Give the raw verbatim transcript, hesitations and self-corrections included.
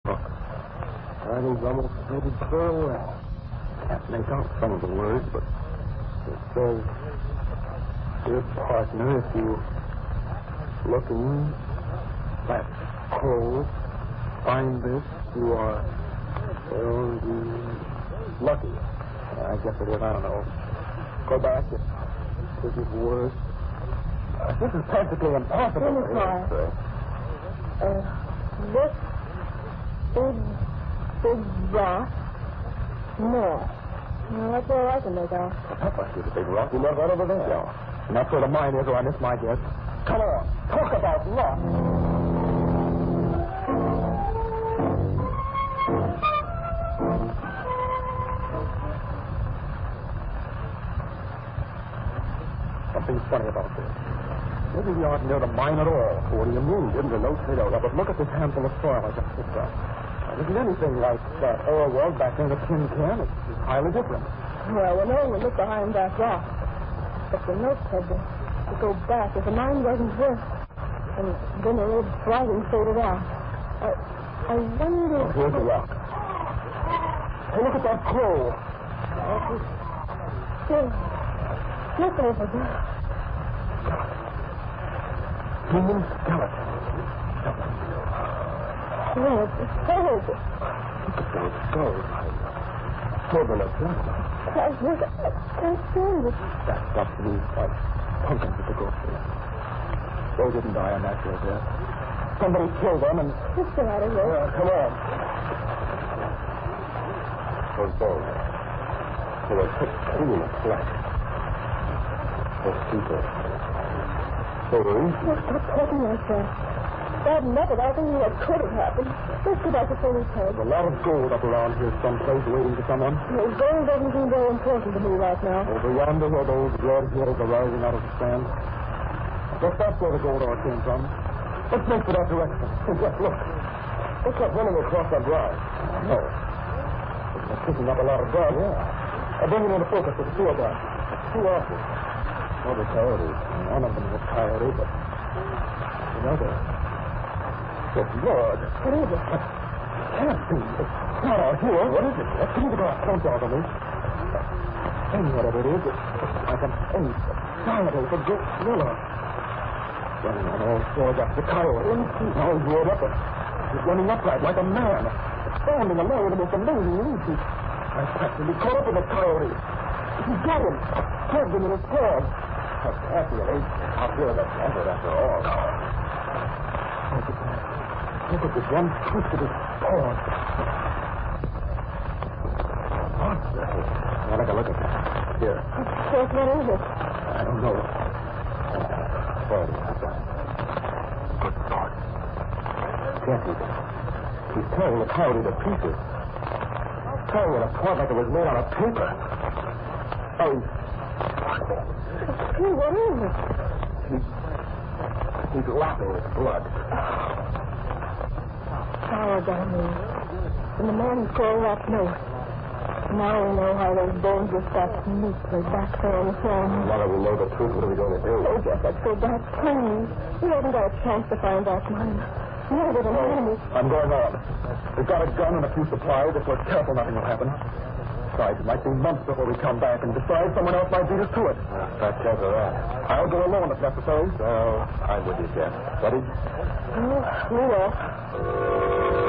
Look, Riley's almost headed farewell. Can't make out some of the words, but it says, "Dear partner, if you look in that hole, find this, you are, well, you lucky." I guess it is, I don't know. Go back. It, this is worse. Uh, this is practically impossible. Yes, sir. Uh, this big, big rock, more. Well, that's all I can make out. That must be the big rock we left right over there. Yeah. And that's where the mine is, or I missed my guess. Come on. Talk about luck. Something's funny about this. Maybe we aren't near the mine at all. What do you mean? Didn't the note say that? But look at this handful of soil I just picked up. It isn't anything like that ore was back in the tin can. It's, it's highly different. Well, we know we look behind that rock. But the note said to, to go back if the mine wasn't here. And then the red flagging faded out. I, I wonder... Oh, here's the rock. Hey, look at that crow. Look, look over there. Human skeleton. Oh, it's horrible. Look at those skulls. Children of death. I look, I can't stand it. That stuff moves like pumpkins at the grocery. They didn't die a natural death. Somebody killed them and... Let's get out of here. Yeah, come on. Those bones. They were put clean and flat. Those people. They were easy. Oh, stop talking like that. Bad enough of everything that could have happened. Let's get back to police head. There's a lot of gold up around here someplace waiting for someone. Well, gold doesn't seem very important to me right now. Over yonder where those red hills are rising out of the sand. I guess that's where the gold ore came from. Let's make for that direction. Yes, look. Looks like running across that drive. No. They're picking up a lot of dust. Yeah. I'll bring it into focus with the two of us. Two officers. Oh, the coyotes. One of them is a coyote, but the other... Good Lord. What is it? Can't be. It's not out here. What is it? Let's see the glass. Don't dog on me. And whatever it is, it's like an ace. Coyote for good thriller. Running on all fours after the coyote. Now he's roared up and he's running upright like a man. Standing alone with the most amazing leap. I practically caught up with the coyote. He's got him. Grabbed him in his paws. After an ace, I'll feel that effort after all. Look at that. Look at this one twist of his paws. What the hell? Now, take a look at that. Here. Yes, what is it? I don't know. There it is. Good God. Yes, he's, he's tearing the coyote to pieces. Tearing it apart like it was made out of paper. Oh, he's... Hey, what is it? He's... He's lapping his blood. Sour down there. And the man who called that note. Now we know how those bones were stacked neatly back there on the sand. Now that we know the truth, what are we going to do? Oh, Jeff, that's so bad. Please. We haven't got a chance to find that mine. Neither did an enemy. I'm going on. We've got a gun and a few supplies. If we're careful, nothing will happen. Besides, it might be months before we come back, and besides, someone else might beat us to it. Uh, that chance of that. I'll go alone if necessary. So, I'm with you, Jeff. Ready? Oh, we will.